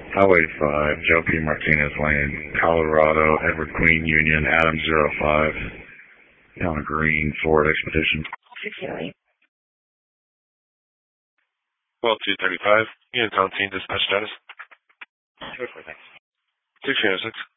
Highway 5, Joe P. Martinez Lane, Colorado, Edward Queen Union, Adam 05, Town of Green, Ford Expedition. 608. Well, 235, Unit 17, dispatch status. 246. 1606.